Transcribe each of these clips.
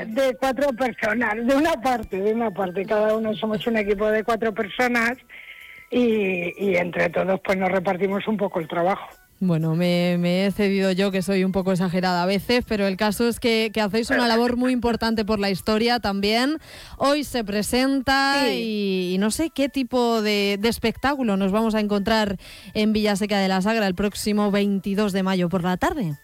de 4 personas, de una parte. Cada uno somos un equipo de 4 personas y entre todos pues nos repartimos un poco el trabajo. Bueno, me he cedido yo, que soy un poco exagerada a veces, pero el caso es que hacéis una labor muy importante por la historia también. Hoy se presenta y no sé qué tipo de espectáculo nos vamos a encontrar en Villaseca de la Sagra el próximo 22 de mayo por la tarde.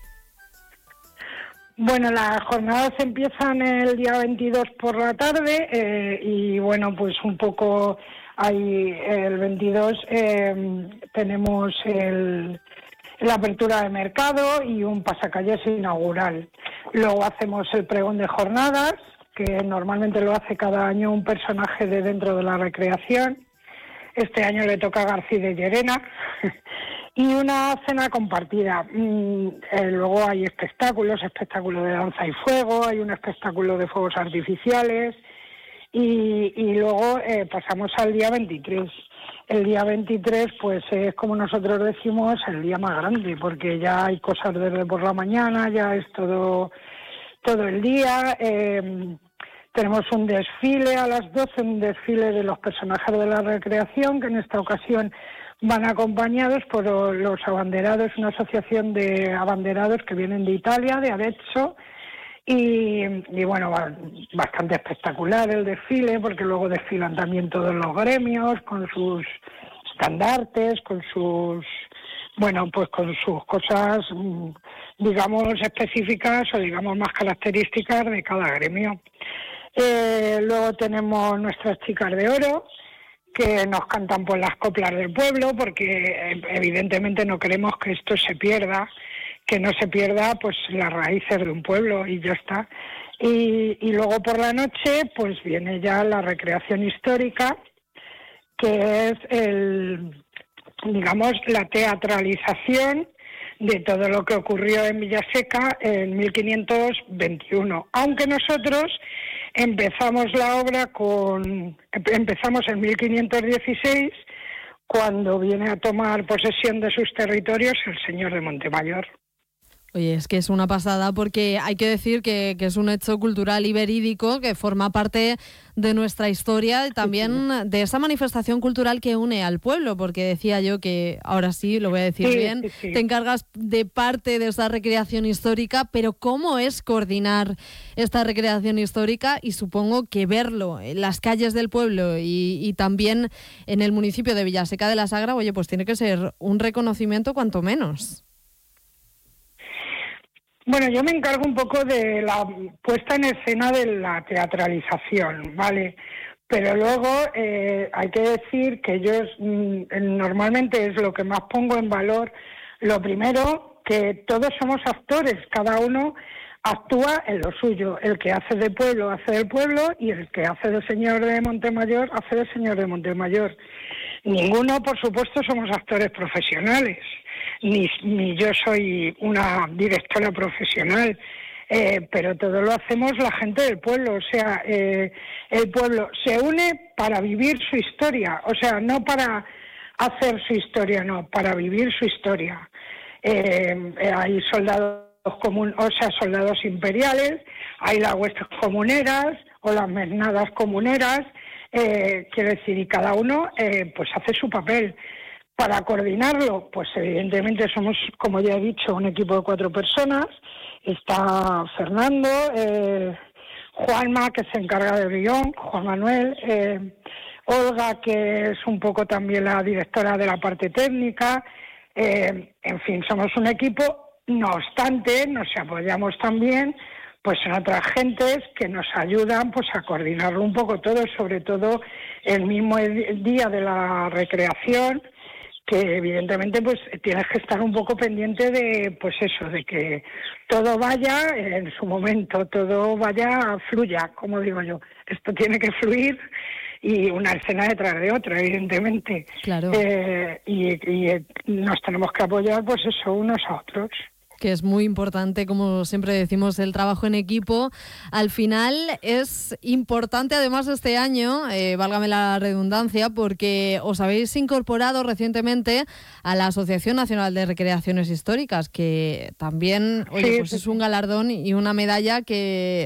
Bueno, las jornadas empiezan el día 22 por la tarde y bueno, pues un poco ahí el 22 tenemos la apertura de mercado y un pasacalles inaugural. Luego hacemos el pregón de jornadas, que normalmente lo hace cada año un personaje de dentro de la recreación. Este año le toca a García de Llerena. Y una cena compartida. Luego hay espectáculos de danza y fuego, hay un espectáculo de fuegos artificiales y luego pasamos al día 23. El día 23 pues es, como nosotros decimos, el día más grande, porque ya hay cosas desde por la mañana, ya es todo el día. Tenemos un desfile a las 12, un desfile de los personajes de la recreación, que en esta ocasión van acompañados por los abanderados, una asociación de abanderados que vienen de Italia, de Arezzo, y bueno, bastante espectacular el desfile, porque luego desfilan también todos los gremios con sus estandartes, con sus cosas, digamos, específicas o digamos más características de cada gremio. Luego tenemos nuestras chicas de oro, que nos cantan por las coplas del pueblo, porque evidentemente no queremos que esto se pierda, que no se pierda pues las raíces de un pueblo y ya está. Y luego por la noche pues viene ya la recreación histórica, que es la teatralización de todo lo que ocurrió en Villaseca en 1521, aunque nosotros empezamos la obra empezamos en 1516, cuando viene a tomar posesión de sus territorios el señor de Montemayor. Oye, es que es una pasada, porque hay que decir que es un hecho cultural y verídico que forma parte de nuestra historia y también de esa manifestación cultural que une al pueblo, porque decía yo que, ahora sí, lo voy a decir bien, te encargas de parte de esa recreación histórica, pero ¿cómo es coordinar esta recreación histórica? Y supongo que verlo en las calles del pueblo y también en el municipio de Villaseca de la Sagra, oye, pues tiene que ser un reconocimiento cuanto menos. Bueno, yo me encargo un poco de la puesta en escena de la teatralización, ¿vale? Pero luego hay que decir que yo normalmente es lo que más pongo en valor. Lo primero, que todos somos actores, cada uno actúa en lo suyo. El que hace de pueblo hace del pueblo y el que hace de señor de Montemayor hace de señor de Montemayor. Ninguno, por supuesto, somos actores profesionales, ni yo soy una directora profesional, pero todo lo hacemos la gente del pueblo. O sea, el pueblo se une para vivir su historia, o sea, no para hacer su historia, no, para vivir su historia. Hay soldados soldados imperiales, hay las huestes comuneras o las mesnadas comuneras. Quiero decir, y cada uno pues hace su papel. Para coordinarlo, pues evidentemente somos, como ya he dicho, un equipo de 4 personas. Está Fernando, Juanma, que se encarga del guión, Juan Manuel, Olga, que es un poco también la directora de la parte técnica. En fin, somos un equipo. No obstante, nos apoyamos también pues en otras gentes que nos ayudan pues a coordinarlo un poco todo, sobre todo el mismo día de la recreación, que evidentemente pues tienes que estar un poco pendiente de pues eso, de que todo vaya en su momento, todo fluya, como digo yo. Esto tiene que fluir y una escena detrás de otra, evidentemente. Claro. Y nos tenemos que apoyar pues eso, unos a otros. Que es muy importante, como siempre decimos, el trabajo en equipo. Al final es importante, además, este año, válgame la redundancia, porque os habéis incorporado recientemente a la Asociación Nacional de Recreaciones Históricas, que también, oye, pues es un galardón y una medalla que